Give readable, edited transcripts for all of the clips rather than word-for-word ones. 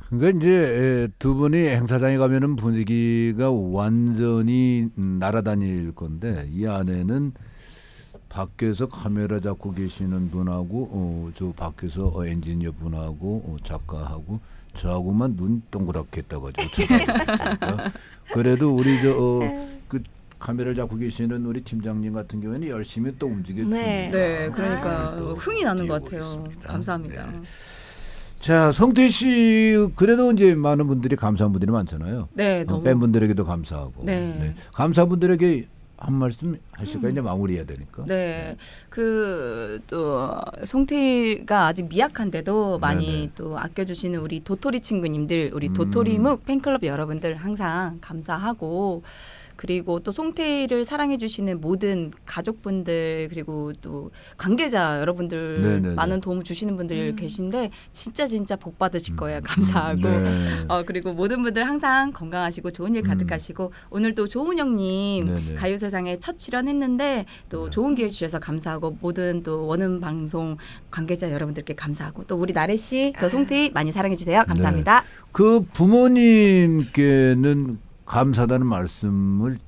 그러니까 이제 두 분이 행사장에 가면은 분위기가 완전히 날아다닐 건데 이 안에는 밖에서 카메라 잡고 계시는 분하고 저 밖에서 엔지니어 분하고 작가하고 저하고만 눈 동그랗게 떠가지고 쳐다보고 그래도 우리 그 카메라를 잡고 계시는 우리 팀장님 같은 경우에는 열심히 또 움직여주니까 네, 그러니까 흥이 나는 것 같아요. 있습니다. 감사합니다. 네. 자, 성태 씨 그래도 이제 많은 분들이 감사한 분들이 많잖아요. 네, 너무 팬분들에게도 감사하고. 네. 네. 감사한 분들에게 한 말씀 하실까요? 이제 마무리해야 되니까. 네, 또 송태일가 아직 미약한데도 많이 네네. 또 아껴주시는 우리 도토리 친구님들, 우리 도토리묵 팬클럽 여러분들 항상 감사하고. 그리고 또 송태일을 사랑해주시는 모든 가족분들 그리고 또 관계자 여러분들 네네네. 많은 도움을 주시는 분들 계신데 진짜 복 받으실 거예요. 감사하고 네. 그리고 모든 분들 항상 건강하시고 좋은 일 가득하시고 오늘 또 조은영님 네네. 가요세상에 첫 출연했는데 또 좋은 기회 주셔서 감사하고 모든 또 원음 방송 관계자 여러분들께 감사하고 또 우리 나래 씨, 저 송태일 많이 사랑해 주세요. 감사합니다. 그 부모님께는 감사하다는 말씀을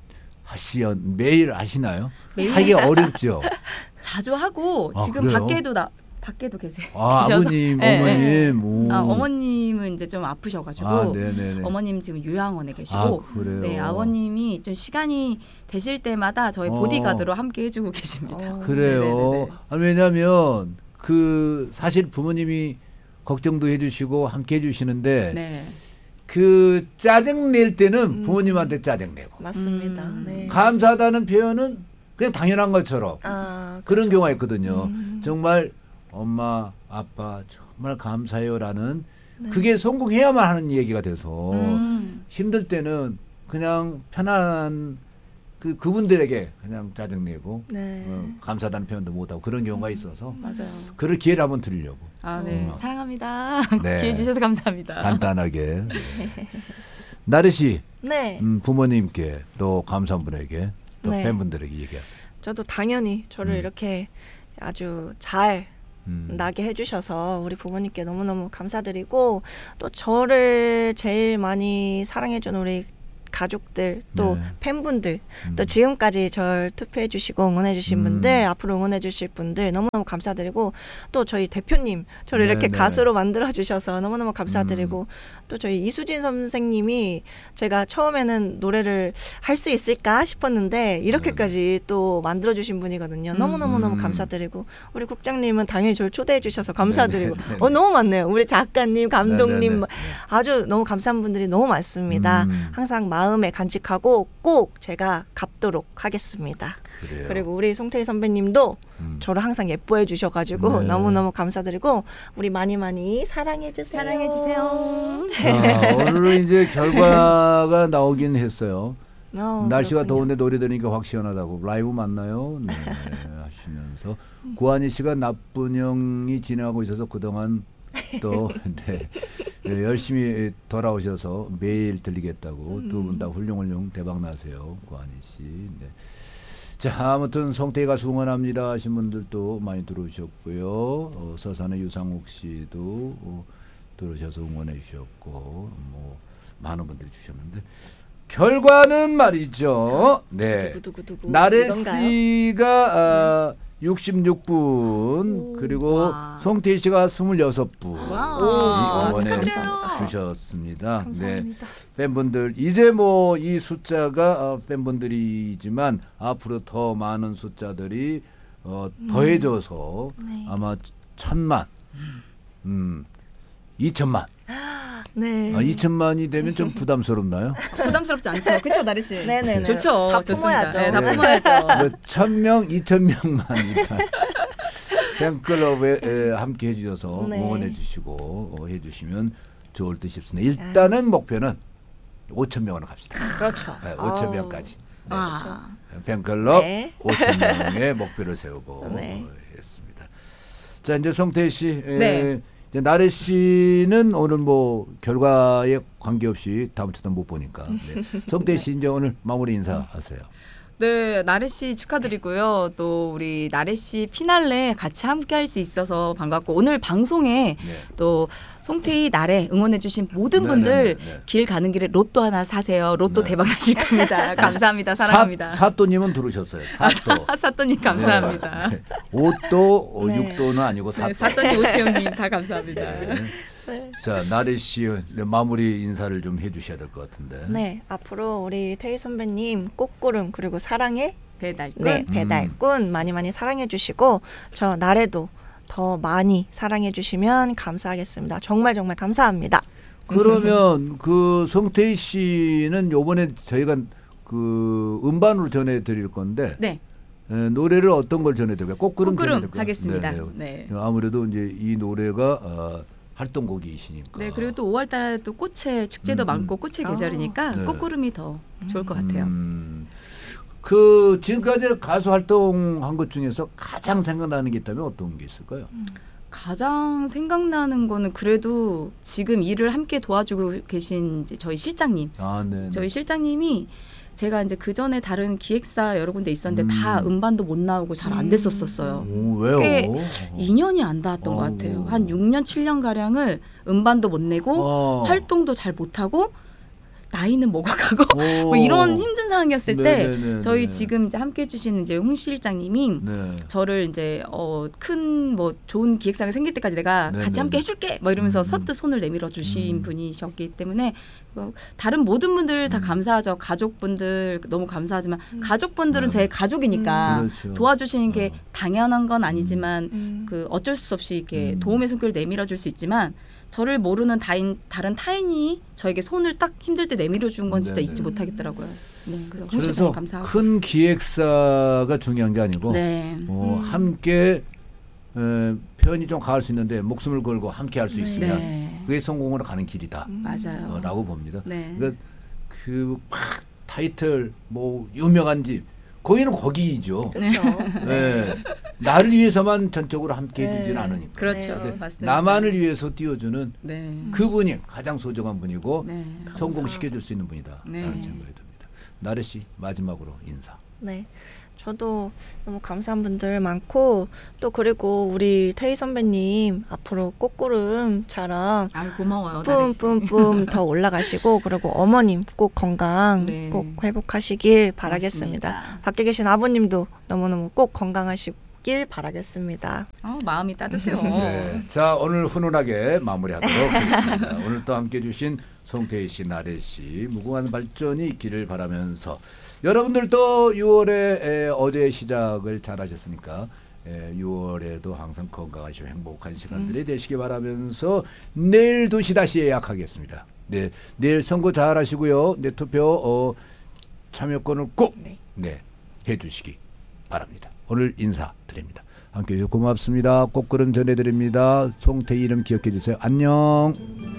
매일 하시나요? 매일? 하기 어렵죠. 자주 하고 지금 그래요? 밖에도 계세요. 아버님, 네, 어머님. 네. 어머님은 이제 좀 아프셔가지고 네네네. 어머님 지금 요양원에 계시고 그래요? 네, 아버님이 좀 시간이 되실 때마다 저희 보디가드로 함께 해주고 계십니다. 그래요. 왜냐하면 사실 부모님이 걱정도 해주시고 함께 해주시는데 네. 그 짜증 낼 때는 부모님한테 짜증 내고 맞습니다. 네. 감사하다는 표현은 그냥 당연한 것처럼 그런 그렇죠. 경우가 있거든요. 정말 엄마 아빠 정말 감사해요라는 그게 성공해야만 하는 얘기가 돼서 힘들 때는 그냥 편안한 그분들에게 그냥 짜증내고 감사하다는 표현도 못하고 그런 경우가 있어서 맞아요. 그럴 기회를 한번 드리려고. 네. 사랑합니다. 네. 기회 주셔서 감사합니다. 간단하게. 나래 씨, 네. 부모님께 또 감사한 분에게 또 네. 팬분들에게 얘기하세요. 저도 당연히 저를 이렇게 아주 잘 나게 해주셔서 우리 부모님께 너무너무 감사드리고 또 저를 제일 많이 사랑해준 우리 가족들 또 네. 팬분들 또 지금까지 절 투표해 주시고 응원해 주신 분들 앞으로 응원해 주실 분들 너무너무 감사드리고 또 저희 대표님 저를 이렇게 네. 가수로 만들어 주셔서 너무너무 감사드리고 또 저희 이수진 선생님이 제가 처음에는 노래를 할 수 있을까 싶었는데 이렇게까지 또 만들어 주신 분이거든요. 너무너무 감사드리고 우리 국장님은 당연히 저를 초대해 주셔서 감사드리고 너무 많네요. 우리 작가님 감독님 아주 너무 감사한 분들이 너무 많습니다. 항상 마음에 간직하고 꼭 제가 갚도록 하겠습니다. 그래요. 그리고 우리 송태희 선배님도 저를 항상 예뻐해 주셔가지고 네. 너무너무 감사드리고 우리 많이 사랑해 주세요. 사랑해 주세요. 오늘은 이제 결과가 나오긴 했어요. 날씨가 그렇군요. 더운데 노래 들으니까 확 시원하다고. 라이브 맞나요? 네, 하시면서 구한희 씨가 나쁜 형이 진행하고 있어서 그동안 또 네, 열심히 돌아오셔서 매일 들리겠다고 두 분 다 훌륭 대박 나세요. 구한희 씨. 네. 자, 아무튼 송태희 가수 응원합니다 하신 분들도 많이 들어오셨고요. 서산의 유상욱 씨도 들어오셔서 응원해 주셨고 많은 분들이 주셨는데 결과는 말이죠. 네. 두구두구두구. 나래 이건가요? 씨가 66분 그리고 와. 송태희 씨가 26분 와. 응원해 축하드려요. 주셨습니다. 감사합니다. 네. 팬분들 이제 이 숫자가 팬분들이지만 앞으로 더 많은 숫자들이 더해져서 아마 1,000만 2천만 네. 2천만이 되면 좀 부담스럽나요? 부담스럽지 않죠? 그렇죠, 나래 씨? 네네네. 좋죠. 다 좋습니다. 품어야죠. 네, 다 네. 품어야죠. 1,000명, 2,000명만 일단 팬클럽에 함께 해주셔서 네. 응원해 주시고 해주시면 좋을 듯 싶습니다. 일단은 목표는 5,000명으로 갑시다. 그렇죠. 네, 5,000명까지. 네. 아. 팬클럽 네. 5,000명의 목표를 세우고 네. 했습니다. 자, 이제 송태희 씨. 네. 이제 나래 씨는 오늘 결과에 관계없이 다음 주도 못 보니까. 네. 송태희 씨 이제 오늘 마무리 인사하세요. 네, 나래 씨 축하드리고요. 또 우리 나래 씨 피날레 같이 함께 할 수 있어서 반갑고 오늘 방송에 네. 또 송태희 나래 응원해주신 모든 분들 네. 길 가는 길에 로또 하나 사세요. 로또 네. 대박 나실 겁니다. 감사합니다. 사랑합니다. 사또님은 들으셨어요. 사또. 사또님 감사합니다. 네. 5도, 네. 6도는 아니고 사또. 네, 사또님 오채영님 다 감사합니다. 네. 네. 자, 나래 씨 마무리 인사를 좀 해주셔야 될 것 같은데. 네, 앞으로 우리 태희 선배님 꽃구름 그리고 사랑해 배달꾼. 네, 배달꾼 많이 많이 사랑해 주시고 저 나래도 더 많이 사랑해 주시면 감사하겠습니다. 정말 정말 감사합니다. 그러면 그 성태희 씨는 요번에 저희가 그 음반으로 전해드릴 건데 네, 노래를 어떤 걸 전해드릴까요? 꽃구름 꽃구름 전해드릴까요? 하겠습니다. 네. 네. 아무래도 이제 이 노래가 활동곡이시니까. 네, 그리고 또 5월달에 또 꽃의 축제도 많고 꽃의 계절이니까 네. 꽃구름이 더 좋을 것 같아요. 그 지금까지 가수 활동한 것 중에서 가장 생각나는 게 있다면 어떤 게 있을까요? 가장 생각나는 거는 그래도 지금 일을 함께 도와주고 계신 이제 저희 실장님. 아, 네. 저희 실장님이 제가 이제 그 전에 다른 기획사 여러 군데 있었는데 다 음반도 못 나오고 잘 안 됐었어요. 오, 왜요? 꽤 2년이 안 닿았던 것 같아요. 한 6년, 7년 가량을 음반도 못 내고 활동도 잘 못하고 나이는 먹어가고 뭐 이런 힘든 상황이었을 때 저희 지금 이제 함께 해주시는 이제 홍 실장님이 저를 이제 큰 뭐 좋은 기획사가 생길 때까지 내가 같이 함께 해줄게 뭐 이러면서 선뜻 손을 내밀어 주신 분이셨기 때문에 다른 모든 분들 다 감사하죠. 가족분들 너무 감사하지만 가족분들은 제 가족이니까 그렇죠. 도와주시는 게 당연한 건 아니지만 그 어쩔 수 없이 이렇게 도움의 손길을 내밀어 줄 수 있지만 저를 모르는 다른 타인이 저에게 손을 딱 힘들 때 내밀어 준 건 진짜 잊지 못하겠더라고요. 네, 그래서 그래서 감사하고. 큰 기획사가 중요한 게 아니고 네. 함께 표현이 좀 가할 수 있는데 목숨을 걸고 함께 할 수 있으면 그게 성공으로 가는 길이다. 맞아요. 라고 봅니다. 네. 그러니까 그 타이틀 뭐 유명한 집 거기는 거기죠. 그렇죠. 네. 나를 위해서만 전적으로 함께 해주지는 않으니까. 그렇죠. 근데 맞습니다. 나만을 위해서 띄워주는 네. 그분이 가장 소중한 분이고 네. 성공시켜줄 수 있는 분이다. 네. 라는 생각이 듭니다. 나래 씨 마지막으로 인사. 네. 저도 너무 감사한 분들 많고 또 그리고 우리 태희 선배님 앞으로 꽃구름처럼 고마워요. 뿜뿜뿜 더 올라가시고 그리고 어머님 꼭 건강 꼭 회복하시길 바라겠습니다. 맞습니다. 밖에 계신 아버님도 너무너무 꼭 건강하시길 바라겠습니다. 마음이 따뜻해요. 네. 자, 오늘 훈훈하게 마무리하도록 하겠습니다. 오늘 또 함께해 주신 송태희 씨, 나래 씨 무궁한 발전이 있기를 바라면서 여러분들도 6월에 어제 시작을 잘 하셨으니까 6월에도 항상 건강하시고 행복한 시간들이 되시기 바라면서 내일 2시 다시 예약하겠습니다. 네, 내일 선거 잘 하시고요. 내 투표 참여권을 꼭 해주시기 바랍니다. 오늘 인사드립니다. 함께해 주셔서 고맙습니다. 꽃구름 전해드립니다. 송태희 이름 기억해 주세요. 안녕.